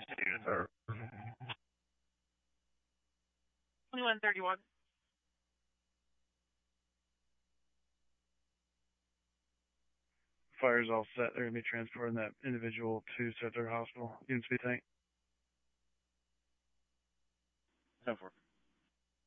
2131. Fire's all set. They're going to be transporting that individual to Southern Hospital. Unit speed tank. 10-4.